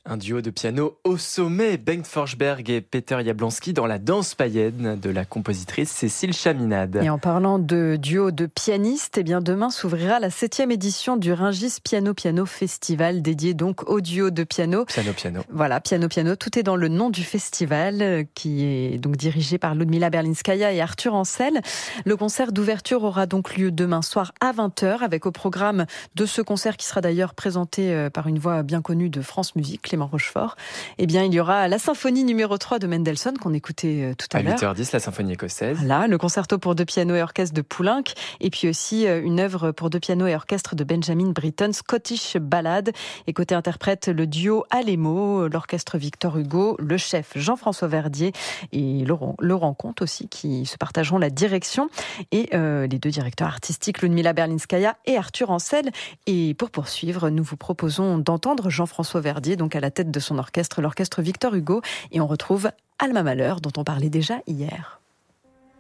Un duo de piano au sommet, Bengt Forsberg et Peter Jablonski dans la danse païenne de la compositrice Cécile Chaminade. Et en parlant de duo de pianistes, demain s'ouvrira la 7e édition du Rungis Piano Festival, dédié donc au duo de piano. Piano. Voilà, piano. Tout est dans le nom du festival, qui est donc dirigé par Ludmila Berlinskaya et Arthur Ancel. Le concert d'ouverture aura donc lieu demain soir à 20h, avec au programme de ce concert, qui sera d'ailleurs présenté par une voix bien connue de France Musique, Clément Rochefort, il y aura la symphonie numéro 3 de Mendelssohn, qu'on écoutait tout à l'heure. À 8h10, la symphonie écossaise. Là, le concerto pour deux pianos et orchestre de Poulenc, et puis aussi une œuvre pour deux pianos et orchestre de Benjamin Britten, Scottish Ballad. Et côté interprète, le duo Alémo, l'orchestre Victor Hugo, le chef Jean-François Verdier et Laurent Comte aussi, qui se partageront la direction. Et les deux directeurs artistiques, Ludmila Berlinskaya et Arthur Ancel. Et pour poursuivre, nous vous proposons d'entendre Jean-François Verdier, donc à la tête de son orchestre, l'orchestre Victor Hugo. Et on retrouve Alma Mahler, dont on parlait déjà hier.